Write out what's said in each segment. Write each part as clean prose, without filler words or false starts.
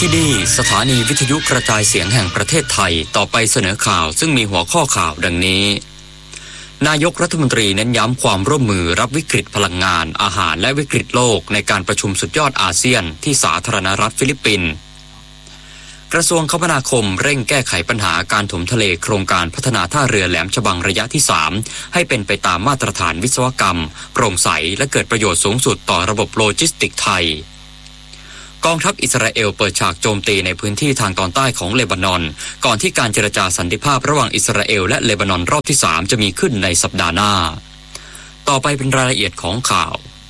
ที่นี่สถานีวิทยุกระจายเสียงแห่งประเทศไทยต่อไปเสนอข่าวซึ่งมีหัวข้อข่าวดังนี้นายกรัฐมนตรีเน้นย้ำความร่วมมือรับวิกฤตพลังงานอาหารและวิกฤตโลกในการประชุมสุดยอดอาเซียนที่สาธารณรัฐฟิลิปปินส์กระทรวงคมนาคมเร่งแก้ไขปัญหาการถมทะเลโครงการพัฒนาท่าเรือแหลมฉบังระยะที่3ให้เป็นไปตามมาตรฐานวิศวกรรมโปร่งใสและเกิดประโยชน์สูงสุดต่อระบบโลจิสติกส์ไทยกองทัพอิสราเอลเปิดฉากโจมตีในพื้นที่ทางตอนใต้ของเลบานอนก่อนที่การเจรจาสันติภาพระหว่างอิสราเอลและเลบานอนรอบที่3จะมีขึ้นในสัปดาห์หน้าต่อไปเป็นรายละเอียดของข่า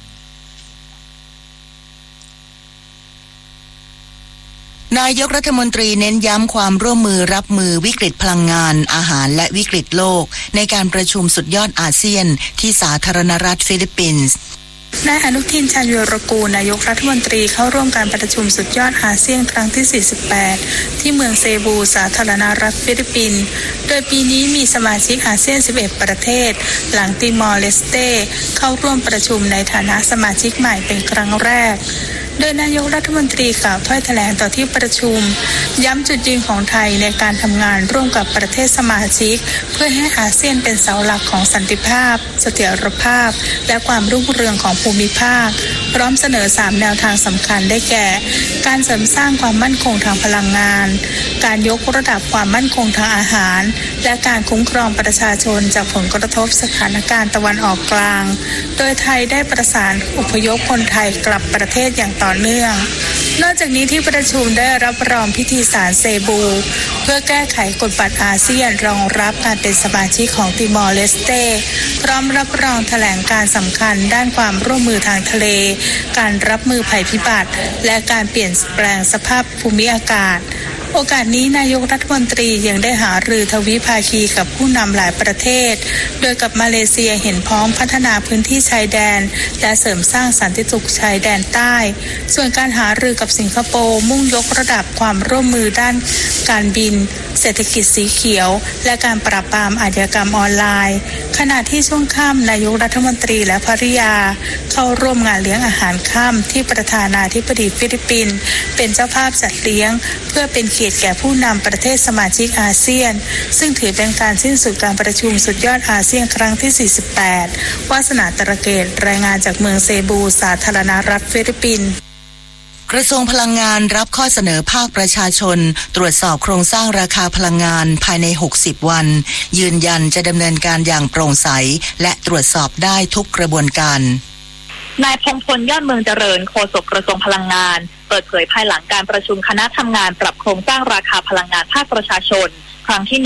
วนายกรัฐมนตรีเน้นย้ำความร่วมมือรับมือวิกฤตพลังงานอาหารและวิกฤตโลกในการประชุมสุดยอดอาเซียนที่สาธารณรัฐฟิลิปปินส์นายอนุทินชาญวีรกูลนายกรัฐมนตรีเข้าร่วมการประชุมสุดยอดอาเซียนครั้งที่48ที่เมืองเซบูสาธารณรัฐฟิลิปปินส์โดยปีนี้มีสมาชิกอาเซียน11ประเทศหลังติมอร์เลสเตเข้าร่วมประชุมในฐานะสมาชิกใหม่เป็นครั้งแรกโดยนายกรัฐมนตรีกล่าวถ้อยแถลงต่อที่ประชุมย้ำจุดยืนของไทยในการทำงานร่วมกับประเทศสมาชิกเพื่อให้อาเซียนเป็นเสาหลักของสันติภาพเสถียรภาพและความรุ่งเรืองของภูมิภาคพร้อมเสนอ3แนวทางสำคัญได้แก่การเสริมสร้างความมั่นคงทางพลังงานการยกระดับความมั่นคงทางอาหารและการคุ้มครองประชาชนจากผลกระทบสถานการณ์ตะวันออกกลางโดยไทยได้ประสานอพยพคนไทยกลับประเทศอย่างต่อเนื่องนอกจากนี้ที่ประชุมได้รับรองพิธีสารเซบูเพื่อแก้ไขกฎบัตรอาเซียนรองรับการเป็นสมาชิกของติมอร์เลสเตพร้อมรับรองแถลงการสำคัญด้านความร่วมมือทางทะเลการรับมือภัยพิบัติและการเปลี่ยนแปลงสภาพภูมิอากาศโอกาสนี้นายกรัฐมนตรียังได้หารือทวิภาคีกับผู้นำหลายประเทศโดยกับมาเลเซียเห็นพ้องพัฒนาพื้นที่ชายแดนและเสริมสร้างสันติสุขชายแดนใต้ส่วนการหารือกับสิงคโปร์มุ่งยกระดับความร่วมมือด้านการบินเศรษฐกิจสีเขียวและการปราบปรามอาชญากรรมออนไลน์ขณะที่ช่วงค่ำนายกรัฐมนตรีและภริยาเข้าร่วมงานเลี้ยงอาหารค่ำที่ประธานาธิบดีฟิลิปปินส์เป็นเจ้าภาพจัดเลี้ยงเพื่อเป็นเกียรติแก่ผู้นำประเทศสมาชิกอาเซียนซึ่งถือเป็นการสิ้นสุดการประชุมสุดยอดอาเซียนครั้งที่48วาสนาตระเกตรายงานจากเมืองเซบูสาธารณรัฐฟิลิปปินส์กระทรวงพลังงานรับข้อเสนอภาคประชาชนตรวจสอบโครงสร้างราคาพลังงานภายใน60วันยืนยันจะดำเนินการอย่างโปร่งใสและตรวจสอบได้ทุกกระบวนการนายพงษ์พลยอดเมืองเจริญโฆษกกระทรวงพลังงานเปิดเผยภายหลังการประชุมคณะทำงานปรับโครงสร้างราคาพลังงานภาคประชาชนครั้งที่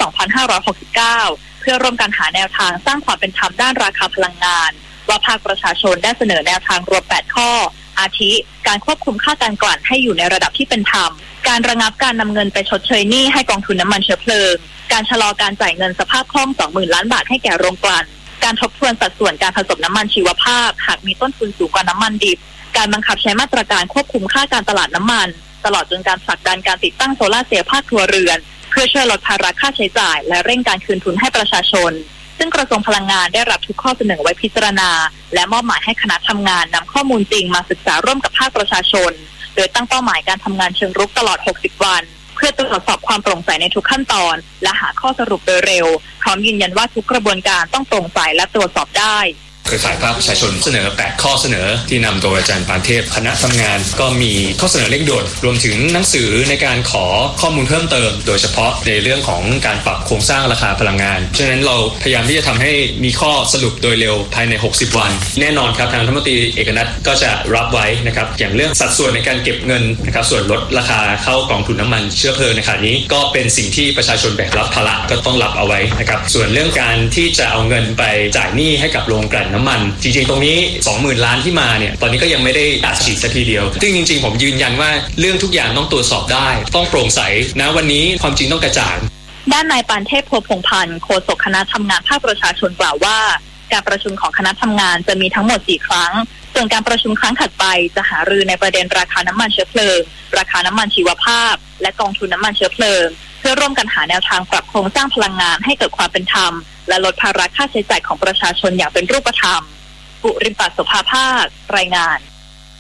1/2569 เพื่อร่วมกันหาแนวทางสร้างความเป็นธรรมด้านราคาพลังงานว่าภาคประชาชนได้เสนอแนวทางรวม8ข้ออาทิการควบคุมค่าการกลั่นให้อยู่ในระดับที่เป็นธรรมการระงับการนำเงินไปชดเชยหนี้ให้กองทุนน้ำมันเชื้อเพลิงการชะลอการจ่ายเงินสภาพคล่อง 20,000 ล้านบาทให้แก่โรงกลั่นการทบทวนสัดส่วนการผสมน้ำมันชีวภาพหากมีต้นทุนสูงกว่าน้ำมันดิบการบังคับใช้มาตรการควบคุมค่าการตลาดน้ำมันตลอดจนการผลักดันการติดตั้งโซลาร์เซลล์ภาคครัวเรือนเพื่อช่วยลดภาระค่าใช้จ่ายและเร่งการคืนทุนให้ประชาชนซึ่งกระทรวงพลังงานได้รับทุกข้อเสนอไว้พิจารณาและมอบหมายให้คณะทำงานนำข้อมูลจริงมาศึกษาร่วมกับภาคประชาชนโดยตั้งเป้าหมายการทำงานเชิงรุกตลอด60วันเพื่อตรวจสอบความโปร่งใสในทุกขั้นตอนและหาข้อสรุปโดยเร็วพร้อมยืนยันว่าทุกกระบวนการต้องโปร่งใสและตรวจสอบได้เครือข่ายภาคประชาชนเสนอ8ข้อเสนอที่นำโดยอาจารย์ปานเทพคณะทำงานก็มีข้อเสนอเร่งด่วนรวมถึงหนังสือในการขอข้อมูลเพิ่มเติมโดยเฉพาะในเรื่องของการปรับโครงสร้างราคาพลังงานฉะนั้นเราพยายามที่จะทำให้มีข้อสรุปโดยเร็วภายใน60วันแน่นอนครับทางรัฐมนตรีเอกนัทก็จะรับไว้นะครับอย่างเรื่องสัดส่วนในการเก็บเงินนะครับส่วนลดราคาเข้ากองทุนน้ำมันเชื้อเพลิงในขณะนี้ก็เป็นสิ่งที่ประชาชนแบกรับภาระก็ต้องรับเอาไว้นะครับส่วนเรื่องการที่จะเอาเงินไปจ่ายหนี้ให้กับโรงกลั่นน้ำมันจริงๆตรงนี้ 20,000 ล้านที่มาเนี่ยตอนนี้ก็ยังไม่ได้อัดฉีดสักทีเดียวซึ่งจริงๆผมยืนยันว่าเรื่องทุกอย่างต้องตรวจสอบได้ต้องโปร่งใสนะวันนี้ความจริงต้องกระจ่างด้านนายปานเทพ โพพงษ์พันธ์โฆษกคณะทำงานภาคประชาชนกล่าวว่าการประชุมของคณะทำงานจะมีทั้งหมด4ครั้งส่วนการประชุมครั้งถัดไปจะหารือในประเด็นราคาน้ำมันเชื้อเพลิงราคาน้ำมันชีวภาพและกองทุนน้ำมันเชื้อเพลิงเพื่อร่วมกันหาแนวทางปรับโครงสร้างพลังงานให้เกิดความเป็นธรรมและลดภาระค่าใช้จ่ายของประชาชนอย่างเป็นรูปธรรมบุริมปัส โสภาภาครายงาน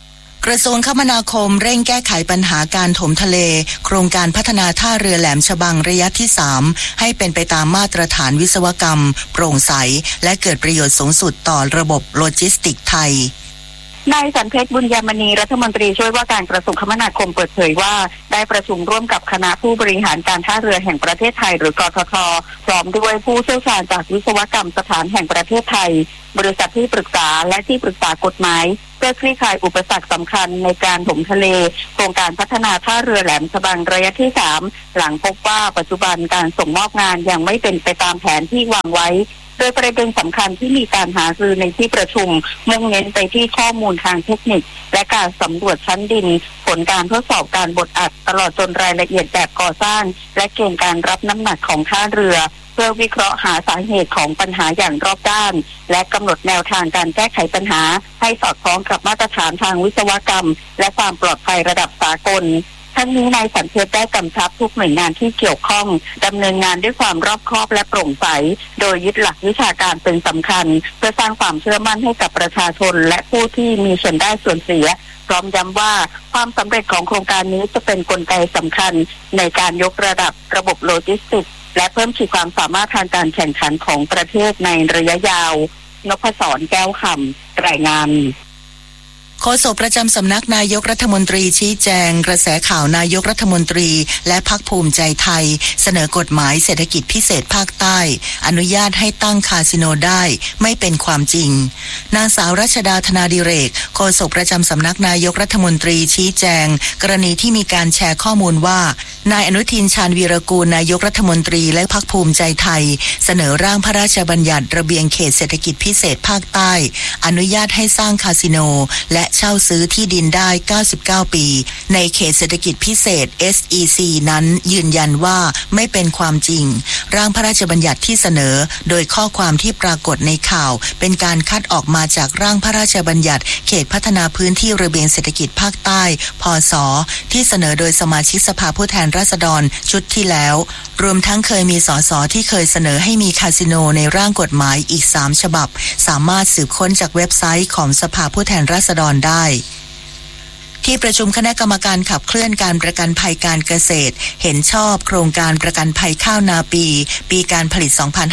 กระทรวงคมนาคมเร่งแก้ไขปัญหาการถมทะเลโครงการพัฒนาท่าเรือแหลมฉบังระยะที่ 3ให้เป็นไปตามมาตรฐานวิศวกรรมโปร่งใสและเกิดประโยชน์สูงสุดต่อระบบโลจิสติกส์ไทยนายสันเพชรบุญยมณีรัฐมนตรีช่วยว่าการกระทรวงคมนาคมเปิดเผยว่าได้ประชุมร่วมกับคณะผู้บริหารการท่าเรือแห่งประเทศไทยหรือกทท.พร้อมด้วยผู้เชี่ยวชาญจากวิศวกรรมสถานแห่งประเทศไทยบริษัทที่ปรึกษาและที่ปรึกษากฎหมายเพื่อคลี่คลายอุปสรรคสำคัญในการถมทะเลโครงการพัฒนาท่าเรือแหลมฉบังระยะที่ 3หลังพบว่าปัจจุบันการส่งมอบงานยังไม่เป็นไปตามแผนที่วางไว้โดยประเด็นสำคัญที่มีการหารือในที่ประชุมมุ่งเน้นไปที่ข้อมูลทางเทคนิคและการสำรวจชั้นดินผลการทดสอบการบดอัดตลอดจนรายละเอียดแบบก่อสร้างและเกณฑ์การรับน้ำหนักของท่าเรือเพื่อวิเคราะห์หาสาเหตุของปัญหาอย่างรอบด้านและกำหนดแนวทางการแก้ไขปัญหาให้สอดคล้องกับมาตรฐานทางวิศวกรรมและความปลอดภัยระดับสากลทั้งนี้นายสันเพชรได้กำชับทุกหน่วยงานที่เกี่ยวข้องดำเนินงานด้วยความรอบคอบและโปร่งใสโดยยึดหลักวิชาการเป็นสำคัญเพื่อสร้างความเชื่อมั่นให้กับประชาชนและผู้ที่มีส่วนได้ส่วนเสียพร้อมย้ำว่าความสำเร็จของโครงการนี้จะเป็นกลไกสำคัญในการยกระดับระบบโลจิสติกส์และเพิ่มขีดความสามารถทางการแข่งขันของประเทศในระยะยาวนพศรแก้วคำรายงานโฆษกประจำสำนักนายกรัฐมนตรีชี้แจงกระแสข่าวนายกรัฐมนตรีและพรรคภูมิใจไทยเสนอกฎหมายเศรษฐกิจพิเศษภาคใต้อนุญาตให้ตั้งคาสิโนได้ไม่เป็นความจริงนางสาวรัชดาธนาดิเรกโฆษกประจำสำนักนายกรัฐมนตรีชี้แจงกรณีที่มีการแชร์ข้อมูลว่านายอนุทินชาญวีรกูลนายกรัฐมนตรีและพรรคภูมิใจไทยเสนอร่างพระราชบัญญัติระเบียงเขตเศรษฐกิจพิเศษภาคใต้อนุญาตให้สร้างคาสิโนและเช่าซื้อที่ดินได้99ปีในเขตเศรษฐกิจพิเศษ SEC นั้นยืนยันว่าไม่เป็นความจริงร่างพระราชบัญญัติที่เสนอโดยข้อความที่ปรากฏในข่าวเป็นการคัดออกมาจากร่างพระราชบัญญัติเขตพัฒนาพื้นที่ระเบียงเศรษฐกิจภาคใต้พศที่เสนอโดยสมาชิกสภาผู้แทนราษฎรชุดที่แล้วรวมทั้งเคยมีสสที่เคยเสนอให้มีคาสิโนในร่างกฎหมายอีก3ฉบับสามารถสืบค้นจากเว็บไซต์ของสภาผู้แทนราษฎรได้ที่ประชุมคณะกรรมการขับเคลื่อนการประกันภัยการเกษตรเห็นชอบโครงการประกันภัยข้าวนาปีการผลิต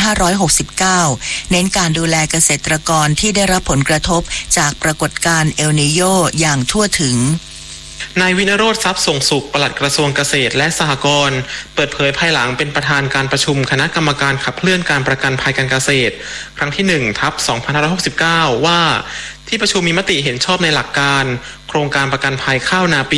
2569 เน้นการดูแลเกษตรกรที่ได้รับผลกระทบจากปรากฏการณ์เอลนีโญอย่างทั่วถึงนายวินโรจน์ทรัพย์ส่งสุขปลัดกระทรวงเกษตรและสหกรณ์เปิดเผยภายหลังเป็นประธานการประชุมคณะกรรมการขับเคลื่อนการประกันภัยการเกษตรครั้งที่ 1/2569 ว่าที่ประชุมมีมติเห็นชอบในหลักการโครงการประกันภัยข้าวนาปี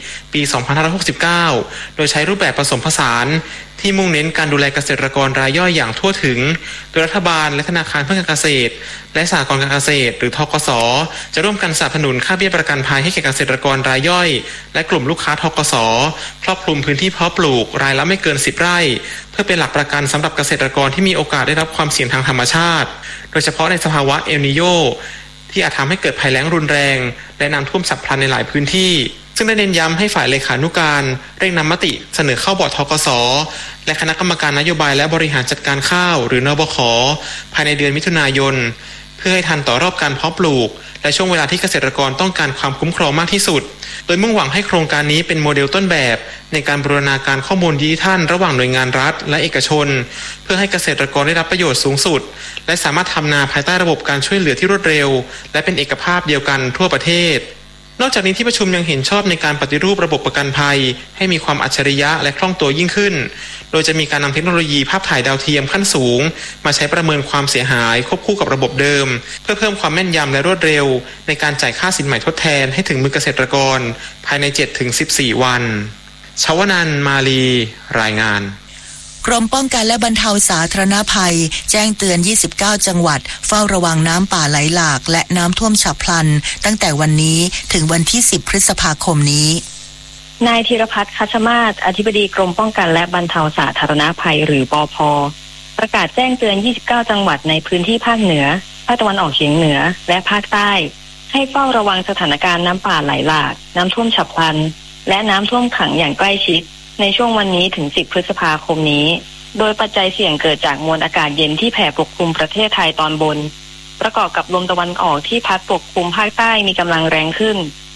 2569 โดยใช้รูปแบบผสมผสานที่มุ่งเน้นการดูแลเกษตรกรรายย่อยอย่างทั่วถึงโดยรัฐบาลและธนาคารเพื่อการเกษตรและสหกรณ์การเกษตรหรือธกส.จะร่วมกันสนับสนุนค่าเบี้ยประกันภัยให้แก่เกษตรกรรายย่อยและกลุ่มลูกค้าธกส.ครอบคลุมพื้นที่เพาะปลูกรายละไม่เกิน10 ไร่เพื่อเป็นหลักประกันสำหรับเกษตรกรที่มีโอกาสได้รับความเสี่ยงทางธรรมชาติโดยเฉพาะในสภาวะเอลนีโญที่อาจทำให้เกิดภัยแล้งรุนแรงและน้ำท่วมฉับพลันในหลายพื้นที่ซึ่งได้เน้นย้ำให้ฝ่ายเลขานุการเร่งนำมติเสนอเข้าบอร์ดธกส.และคณะกรรมการนโยบายและบริหารจัดการข้าวหรือนบข.ภายในเดือนมิถุนายนเพื่อให้ทันต่อรอบการเพาะปลูกและช่วงเวลาที่เกษตรกรต้องการความคุ้มครองมากที่สุดโดยมุ่งหวังให้โครงการนี้เป็นโมเดลต้นแบบในการบูรณาการข้อมูลดิจิทัลระหว่างหน่วยงานรัฐและเอกชนเพื่อให้เกษตรกรได้รับประโยชน์สูงสุดและสามารถทำนาภายใต้ระบบการช่วยเหลือที่รวดเร็วและเป็นเอกภาพเดียวกันทั่วประเทศนอกจากนี้ที่ประชุมยังเห็นชอบในการปฏิรูประบบประกันภัยให้มีความอัจฉริยะและคล่องตัวยิ่งขึ้นโดยจะมีการนำเทคโนโลยีภาพถ่ายดาวเทียมขั้นสูงมาใช้ประเมินความเสียหายควบคู่กับระบบเดิมเพื่อเพิ่มความแม่นยำและรวดเร็วในการจ่ายค่าสินใหม่ทดแทนให้ถึงมือเกษตรกรภายใน 7-14 วันชวนันท์มาลีรายงานกรมป้องกันและบรรเทาสาธารณภัยแจ้งเตือน29จังหวัดเฝ้าระวังน้ำป่าไหลหลากและน้ำท่วมฉับพลันตั้งแต่วันนี้ถึงวันที่10พฤษภาคมนี้นายธีรพัฒน์คัชมาศอธิบดีกรมป้องกันและบรรเทาสาธารณภัยหรือปภ.ประกาศแจ้งเตือน29จังหวัดในพื้นที่ภาคเหนือภาคตะวันออกเฉียงเหนือและภาคใต้ให้เฝ้าระวังสถานการณ์น้ำป่าไหลหลากน้ำท่วมฉับพลันและน้ำท่วมขังอย่างใกล้ชิดในช่วงวันนี้ถึง10พฤษภาคมนี้โดยปัจจัยเสี่ยงเกิดจากมวลอากาศเย็นที่แผ่ปกคลุมประเทศไทยตอนบนประกอบกับลมตะวันออกที่พัดปกคลุมภาคใต้มีกำลังแรงขึ้น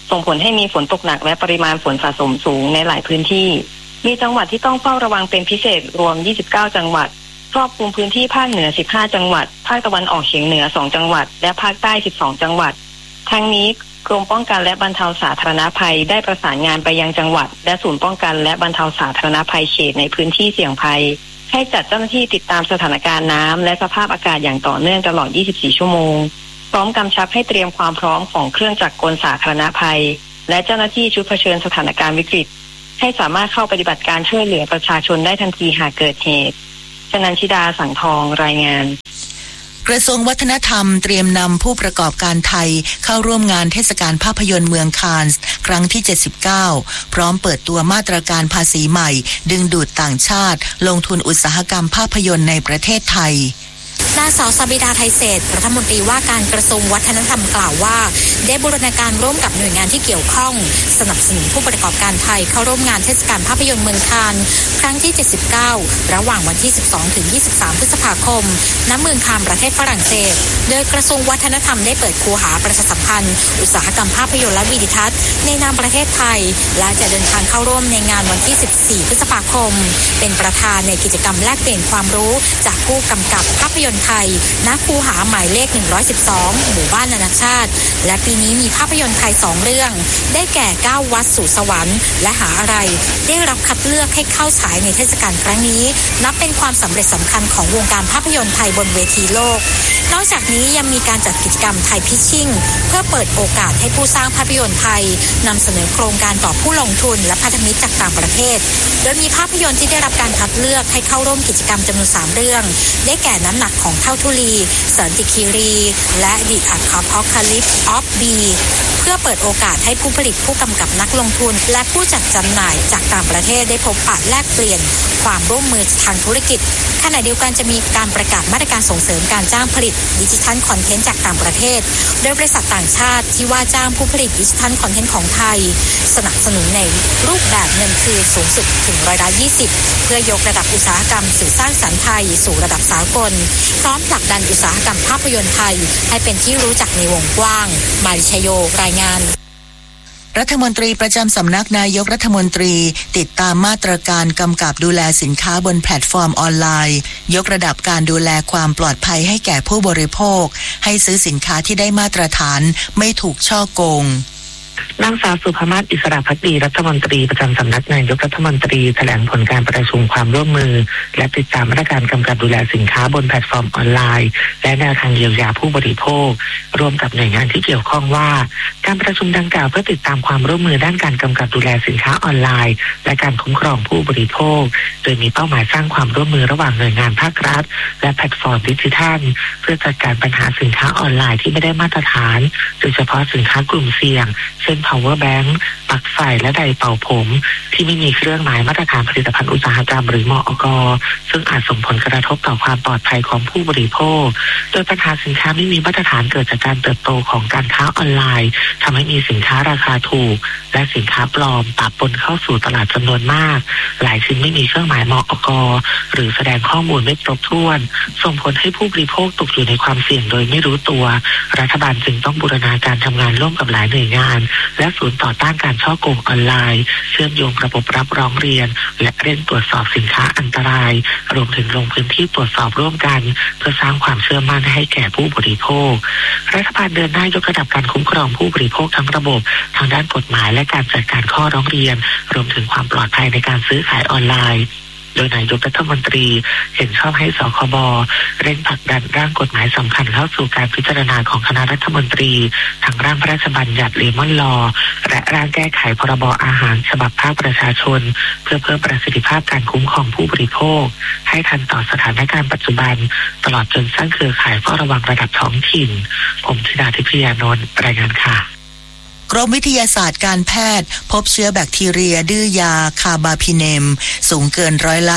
ส่งผลให้มีฝนตกหนักและปริมาณฝนสะสมสูงในหลายพื้นที่มีจังหวัดที่ต้องเฝ้าระวังเป็นพิเศษรวม29จังหวัดครอบคลุมพื้นที่ภาคเหนือ15จังหวัดภาคตะวันออกเฉียงเหนือ2จังหวัดและภาคใต้12จังหวัดทั้งนี้กรมป้องกันและบรรเทาสาธารณภัยได้ประสานงานไปยังจังหวัดและศูนย์ป้องกันและบรรเทาสาธารณภัยเขตในพื้นที่เสี่ยงภัยให้จัดเจ้าหน้าที่ติดตามสถานการณ์น้ำและสภาพอากาศอย่างต่อเนื่องตลอด24ชั่วโมงพร้อมกำชับให้เตรียมความพร้อมของเครื่องจักรกลสาธารณภัยและเจ้าหน้าที่ชุดเผชิญสถานการณ์วิกฤตให้สามารถเข้าปฏิบัติการช่วยเหลือประชาชนได้ทันทีหากเกิดเหตุชนันชิดาสังทองรายงานกระทรวงวัฒนธรรมเตรียมนำผู้ประกอบการไทยเข้าร่วมงานเทศกาลภาพยนตร์เมืองคานส์ครั้งที่79พร้อมเปิดตัวมาตรการภาษีใหม่ดึงดูดต่างชาติลงทุนอุตสาหกรรมภาพยนตร์ในประเทศไทยนางสาวสบิดาไทยเศรษฐ์รัฐมนตรีว่าการกระทรวงวัฒนธรรมกล่าวว่าได้บูรณาการร่วมกับหน่วยงานที่เกี่ยวข้องสนับสนุนผู้ประกอบการไทยเข้าร่วมงานเทศกาลภาพยนตร์เมืองคานส์ครั้งที่79ระหว่างวันที่12ถึง23พฤษภาคมณเมืองคานประเทศฝรั่งเศสโดยกระทรวงวัฒนธรรมได้เปิดคูหาประชาสัมพันธ์อุตสาหกรรมภาพยนตร์และวิดิทัศน์ในนามประเทศไทยและจะเดินทางเข้าร่วมในงานวันที่14พฤษภาคมเป็นประธานในกิจกรรมแลกเปลี่ยนความรู้จากผู้กำกับภาพยนตร์ไทยณคูหาหมายเลข112หมู่บ้านนานาชาติและปีนี้มีภาพยนตร์ไทย2เรื่องได้แก่9วัดสู่สวรรค์และหาอะไรได้รับคัดเลือกให้เข้าฉายในเทศกาลครั้งนี้นับเป็นความสำเร็จสำคัญของวงการภาพยนตร์ไทยบนเวทีโลกนอกจากนี้ยังมีการจัดกิจกรรมไทยพิชชิ่งเพื่อเปิดโอกาสให้ผู้สร้างภาพยนตร์ไทยนำเสนอโครงการต่อผู้ลงทุนและพันธมิตรจากต่างประเทศโดยมีภาพยนตร์ที่ได้รับการคัดเลือกให้เข้าร่วมกิจกรรมจำนวน3เรื่องได้แก่น้ำหนักของเท่าทุลีสันติคีรีและ The Apocalypse of B เพื่อเปิดโอกาสให้ผู้ผลิตผู้กำกับนักลงทุนและผู้จัดจำหน่ายจากต่างประเทศได้พบปะแลกเปลี่ยนความร่วมมือทางธุรกิจขณะเดียวกันจะมีการประกาศมาตรการส่งเสริมการจ้างผลิตดิจิทัลคอนเทนต์จากต่างประเทศโดยบริษัทต่างชาติที่ว่าจ้างผู้ผลิตดิจิทัลคอนเทนต์ของไทยสนับสนุนในรูปแบบเงินคืนสูงสุดถึง20%เพื่อยกระดับอุตสาหกรรมสื่อสร้างสรรค์ไทยสู่ระดับสากลพร้อมผลักดันอุตสาหกรรมภาพยนตร์ไทยให้เป็นที่รู้จักในวงกว้างมาริชโยรายงานรัฐมนตรีประจำสำนักนายกรัฐมนตรีติดตามมาตรการกำกับดูแลสินค้าบนแพลตฟอร์มออนไลน์ยกระดับการดูแลความปลอดภัยให้แก่ผู้บริโภคให้ซื้อสินค้าที่ได้มาตรฐานไม่ถูกฉ้อโกงนางสาวสุภมาศอิสระภักดีรัฐมนตรีประจำสำนักนายกรัฐมนตรีแถลงผลการประชุมความร่วมมือและติดตามมาตรการกำกับดูแลสินค้าบนแพลตฟอร์มออนไลน์และแนวทางเยียวยาผู้บริโภคร่วมกับหน่วยงานที่เกี่ยวข้องว่าการประชุมดังกล่าวเพื่อติดตามความร่วมมือด้านการกำกับดูแลสินค้าออนไลน์และการคุ้มครองผู้บริโภคโดยมีเป้าหมายสร้างความร่วมมือระหว่างหน่วยงานภาครัฐและแพลตฟอร์มดิจิทัลเพื่อจัดการปัญหาสินค้าออนไลน์ที่ไม่ได้มาตรฐานโดยเฉพาะสินค้ากลุ่มเสี่ยงเช่น power bank ปลั๊กไฟและไดร์เป่าผมที่ไม่มีเครื่องหมายมาตรฐานผลิตภัณฑ์อุตสาหกรรมหรือมอก.ซึ่งอาจส่งผลกระทบต่อความปลอดภัยของผู้บริโภคโดยปัญหาสินค้าไม่มีมาตรฐานเกิดจากการเติบโตของการค้าออนไลน์ทำให้มีสินค้าราคาถูกและสินค้าปลอมปะปนเข้าสู่ตลาดจำนวนมากหลายชิ้นไม่มีเครื่องหมายมอก.หรือแสดงข้อมูลไม่ครบถ้วนส่งผลให้ผู้บริโภคตกอยู่ในความเสี่ยงโดยไม่รู้ตัวรัฐบาลจึงต้องบูรณาการทำงานร่วมกับหลายหน่วยงานและศูนย์ต่อต้านการฉ้อโกงออนไลน์เชื่อมโยงระบบรับร้องเรียนและเร่งตรวจสอบสินค้าอันตรายรวมถึงลงพื้นที่ตรวจสอบร่วมกันเพื่อสร้างความเชื่อมั่นให้แก่ผู้บริโภครัฐบาลเดินหน้ายกระดับการคุ้มครองผู้บริโภคทั้งระบบทางด้านกฎหมายและการจัดการข้อร้องเรียนรวมถึงความปลอดภัยในการซื้อขายออนไลน์โดยนายกรัฐมนตรีเห็นชอบให้สคบเร่งผลักดันร่างกฎหมายสำคัญเข้าสู่การพิจารณาของคณะรัฐมนตรีทั้งร่างพระราชบัญญัติเลมอนลอและร่างแก้ไขพรบอาหารฉบับภาคประชาชนเพื่อเพิ่มประสิทธิภาพการคุ้มครองผู้บริโภคให้ทันต่อสถานการณ์ปัจจุบันตลอดจนสร้างเครือข่ายเฝ้าระวังระดับท้องถิ่นผมธิดาทิพยานนท์รายงานค่ะกรมวิทยาศาสตร์การแพทย์พบเชื้อแบคทีเรียดื้อยาคาบาพิเนมสูงเกิน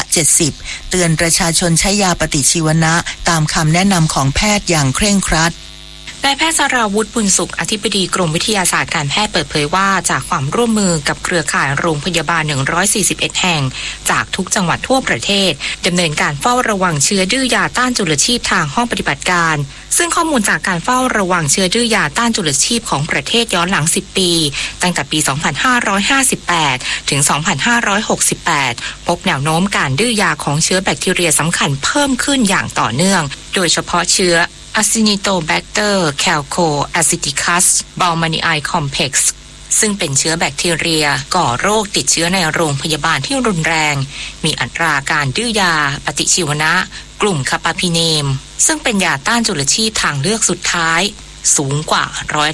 70%เตือนประชาชนใช้ยาปฏิชีวนะตามคำแนะนำของแพทย์อย่างเคร่งครัดนายแพทย์สราวุฒิบุญสุขอธิบดีกรมวิทยาศาสตร์การแพทย์เปิดเผยว่าจากความร่วมมือกับเครือข่ายโรงพยาบาล141แห่งจากทุกจังหวัดทั่วประเทศดำเนินการเฝ้าระวังเชื้อดื้อยาต้านจุลชีพทางห้องปฏิบัติการซึ่งข้อมูลจากการเฝ้าระวังเชื้อดื้อยาต้านจุลชีพของประเทศย้อนหลัง10ปีตั้งแต่ปี2558ถึง2568พบแนวโน้มการดื้อยาของเชื้อแบคทีเรียสำคัญเพิ่มขึ้นอย่างต่อเนื่องโดยเฉพาะเชื้อAcinetobacter calcoacidicus baumannii complex ซึ่งเป็นเชื้อแบคทีเรียก่อโรคติดเชื้อในโรงพยาบาลที่รุนแรงมีอัตราการดื้อยาปฏิชีวนะกลุ่มคาปาพิเนมซึ่งเป็นยาต้านจุลชีพทางเลือกสุดท้ายสูงกว่า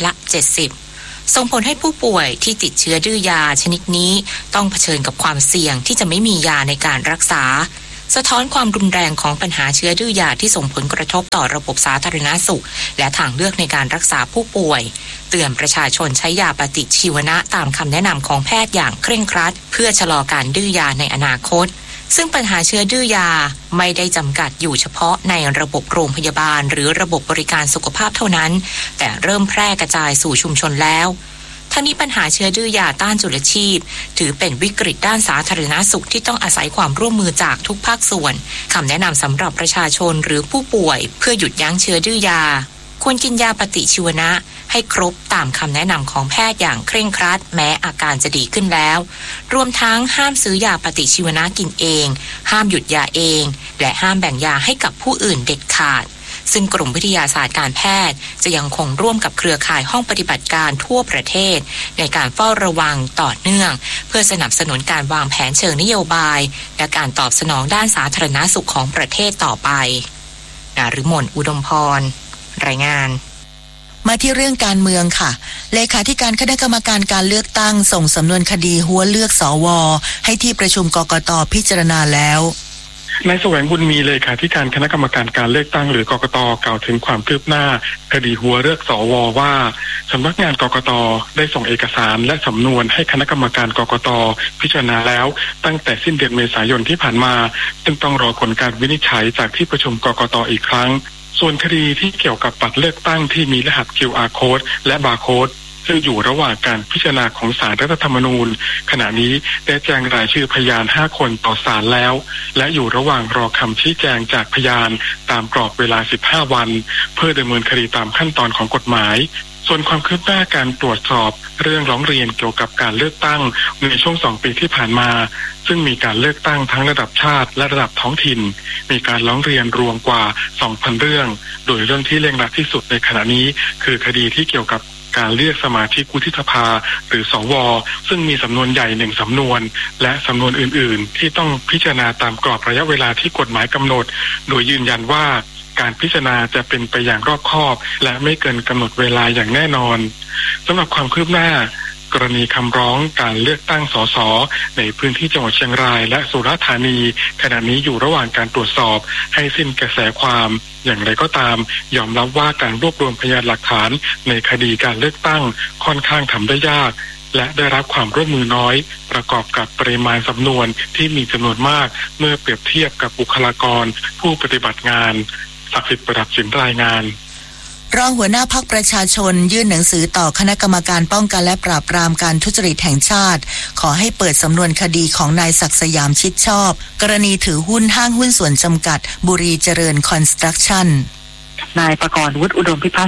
70%ส่งผลให้ผู้ป่วยที่ติดเชื้อดื้อยาชนิดนี้ต้องเผชิญกับความเสี่ยงที่จะไม่มียาในการรักษาสะท้อนความรุนแรงของปัญหาเชื้อดื้อยาที่ส่งผลกระทบต่อระบบสาธารณสุขและทางเลือกในการรักษาผู้ป่วยเตือนประชาชนใช้ยาปฏิชีวนะตามคำแนะนำของแพทย์อย่างเคร่งครัดเพื่อชะลอการดื้อยาในอนาคตซึ่งปัญหาเชื้อดื้อยาไม่ได้จำกัดอยู่เฉพาะในระบบโรงพยาบาลหรือระบบบริการสุขภาพเท่านั้นแต่เริ่มแพร่กระจายสู่ชุมชนแล้วทั้งนี้ปัญหาเชื้อดื้อยาต้านจุลชีพถือเป็นวิกฤตด้านสาธารณสุขที่ต้องอาศัยความร่วมมือจากทุกภาคส่วนคำแนะนำสำหรับประชาชนหรือผู้ป่วยเพื่อหยุดยั้งเชื้อดื้อยาควรกินยาปฏิชีวนะให้ครบตามคำแนะนำของแพทย์อย่างเคร่งครัดแม้อาการจะดีขึ้นแล้วรวมทั้งห้ามซื้อยาปฏิชีวนะกินเองห้ามหยุดยาเองและห้ามแบ่งยาให้กับผู้อื่นเด็ดขาดซึ่งกรมวิทยาศาสตร์การแพทย์จะยังคงร่วมกับเครือข่ายห้องปฏิบัติการทั่วประเทศในการเฝ้าระวังต่อเนื่องเพื่อสนับสนุนการวางแผนเชิงนโยบายและการตอบสนองด้านสาธารณสุขของประเทศต่อไปนฤมลอุดมพรรายงานมาที่เรื่องการเมืองค่ะเลขาธิการคณะกรรมการการเลือกตั้งส่งสำนวนคดีหัวเลือกสวให้ที่ประชุมกกต.พิจารณาแล้วนายแสวงบุญมีเลขาธิการคณะกรรมการการเลือกตั้งหรือกกต.กล่าวถึงความคืบหน้าคดีหัวเลือกสวว่าสำนักงานกกต.ได้ส่งเอกสารและสำนวนให้คณะกรรมการกกต.พิจารณาแล้วตั้งแต่สิ้นเดือนเมษายนที่ผ่านมาจึงต้องรอผลการวินิจฉัยจากที่ประชุมกกต.อีกครั้งส่วนคดีที่เกี่ยวกับบัตรเลือกตั้งที่มีรหัส QR Code และ Barcode ซึ่งอยู่ระหว่างการพิจารณาของศาลรัฐธรรมนูญขณะนี้ได้แจ้งรายชื่อพยาน5คนต่อศาลแล้วและอยู่ระหว่างรอคำชี้แจงจากพยานตามกรอบเวลา15วันเพื่อดำเนินคดีตามขั้นตอนของกฎหมายส่วนความคืบหน้าการตรวจสอบเรื่องร้องเรียนเกี่ยวกับการเลือกตั้งในช่วง2ปีที่ผ่านมาซึ่งมีการเลือกตั้งทั้งระดับชาติและระดับท้องถิ่นมีการร้องเรียนรวมกว่า 2,000 เรื่องโดยเรื่องที่เร่งรัดที่สุดในขณะนี้คือคดีที่เกี่ยวกับการเลือกสมาชิกวุฒิสภาหรือสวซึ่งมีสำนวนใหญ่1สำนวนและสำนวนอื่นๆที่ต้องพิจารณาตามกรอบระยะเวลาที่กฎหมายกำหนดโดยยืนยันว่าการพิจารณาจะเป็นไปอย่างรอบคอบและไม่เกินกำหนดเวลาอย่างแน่นอนสำหรับความคืบหน้ากรณีคำร้องการเลือกตั้งสสในพื้นที่จังหวัดเชียงรายและสุราษฎร์ธานีขณะนี้อยู่ระหว่างการตรวจสอบให้สิ้นกระแสความอย่างไรก็ตามยอมรับว่าการรวบรวมพยานหลักฐานในคดีการเลือกตั้งค่อนข้างทำได้ยากและได้รับความร่วมมือน้อยประกอบกับปริมาณสำนวนที่มีจำนวนมากเมื่อเปรียบเทียบกับบุคลากรผู้ปฏิบัติงานศักดิ์สิทธิ์ประดับสินรายงานรองหัวหน้าพรรคประชาชนยื่นหนังสือต่อคณะกรรมการป้องกันและปราบปรามการทุจริตแห่งชาติขอให้เปิดสำนวนคดีของนายศักดิ์สยามชิดชอบกรณีถือหุ้นห้างหุ้นส่วนจำกัดบุรีเจริญคอนสตรักชั่นนายประกรณ์วุฒิอุดมพิพัฒน์